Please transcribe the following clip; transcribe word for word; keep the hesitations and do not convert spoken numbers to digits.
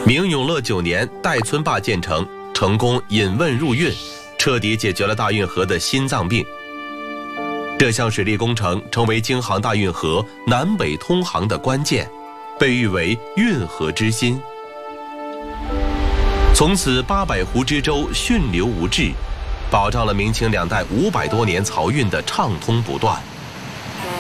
明永乐九年，戴村坝建成，成功引汶入运，彻底解决了大运河的心脏病。这项水利工程成为京杭大运河南北通航的关键，被誉为运河之心。从此八百湖之州汛流无滞，保障了明清两代五百多年漕运的畅通不断。